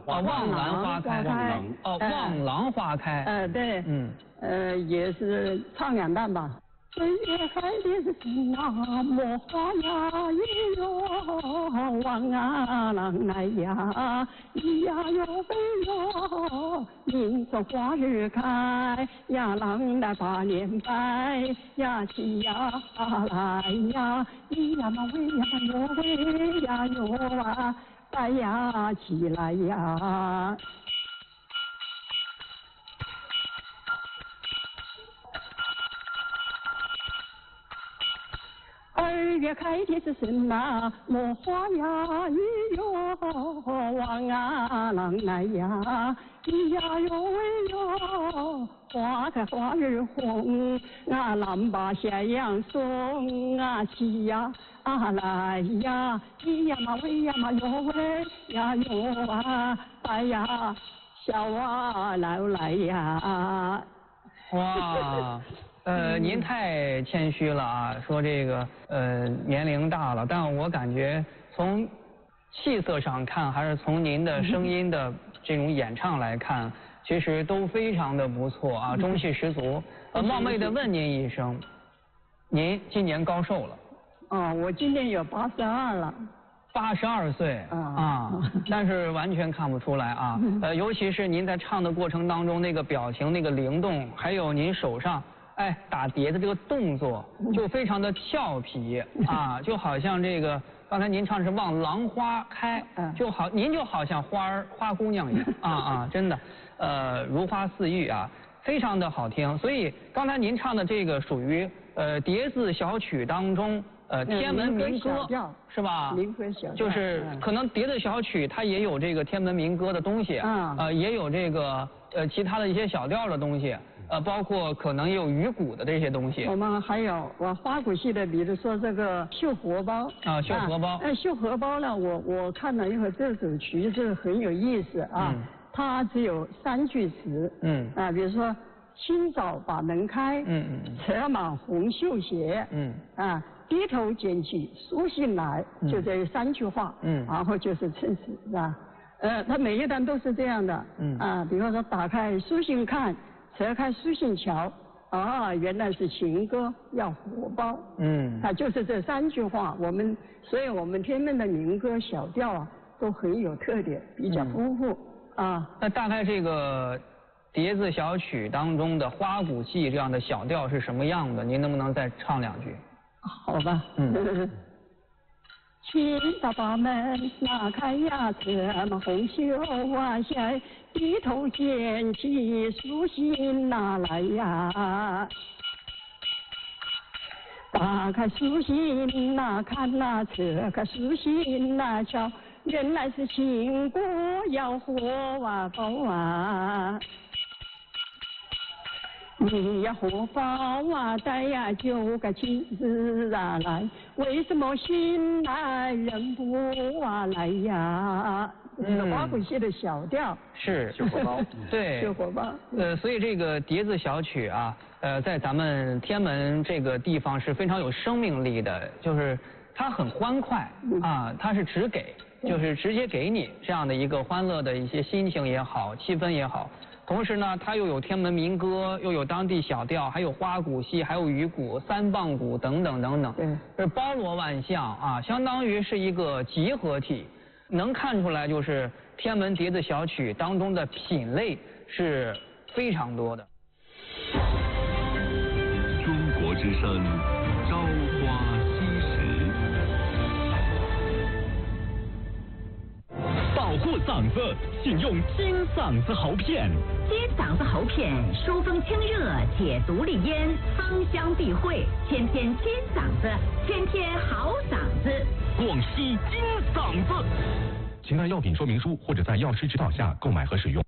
花。 望兰花开。望郎花开。 对。也是唱两段吧。3月开的是那么花呀咿哟，望啊郎来呀，咿呀哟喂哟，迎着花儿开呀，郎来把年拜呀，起呀来呀，咿呀嘛喂呀嘛哟喂呀哟啊，拜呀起来呀。2月开的是那么花呀咿哟，望啊郎来呀，咿呀哟喂哟，花开花儿红啊，郎把咸阳送啊，起呀来呀，咿呀嘛喂呀嘛哟喂呀哟啊，拜呀小啊来呀。 哇。您太谦虚了啊，说这个年龄大了，但我感觉从气色上看，还是从您的声音的这种演唱来看，其实都非常的不错啊，中气十足。冒昧的问您一声，您今年高寿了？ 我今年有82了。 82岁但是完全看不出来啊。尤其是您在唱的过程当中，那个表情、那个灵动，还有您手上。打碟的这个动作就非常的俏皮啊，就好像这个刚才您唱是望郎花开，您就好像花姑娘一样真的，如花似玉啊，非常的好听。所以刚才您唱的这个属于叠字小曲当中天门民歌是吧？ 民歌小调就是可能叠字小曲它也有这个天门民歌的东西也有这个其他的一些小调的东西。包括可能也有鱼骨的这些东西。 我们还有花鼓戏的，比如说这个绣荷包绣荷包。 绣荷包呢，我看了一会儿这首曲子很有意思啊，它只有3句词。比如说清早把门开，策马红绣鞋，低头捡起书信来，就这3句话，然后就是称词是吧？它每一段都是这样的，比方说打开书信看。扯开书信瞧，原来是情歌要荷包，就是这3句话。所以我们天门的民歌小调都很有特点，比较丰富那大概这个叠字小曲当中的花鼓戏这样的小调是什么样的？您能不能再唱2句？ 好吧。清早把门拉开呀，策马红绣鞋，低头捡起书信拿来呀。打开书信看扯开书信瞧，原来是情歌要荷包你呀荷包带呀9个亲自来，为什么心来人不来呀？花鼓戏的小调是绣荷包， 对， 绣荷包。 所以这个叠字小曲在咱们天门这个地方是非常有生命力的，就是它很欢快它是直给，就是直接给你这样的一个欢乐的一些心情也好，气氛也好。同时呢，它又有天门民歌，又有当地小调，还有花鼓戏，还有鱼鼓、3棒鼓等等等等，是包罗万象相当于是一个集合体。能看出来，就是天门叠字小曲当中的品类是非常多的。 中国之声，朝花夕拾。保护嗓子，请用金嗓子喉片。 金嗓子喉片，疏风清热，解毒利咽，芳香避秽，天天金嗓子，天天好嗓子。 广西金嗓子。请看药品说明书或者在药师指导下购买和使用。